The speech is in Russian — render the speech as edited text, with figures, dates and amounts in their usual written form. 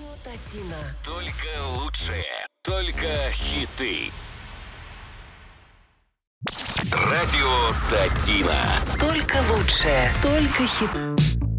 Татина. Только лучшие, только хиты. Радио Татина. Только лучшее, только хит.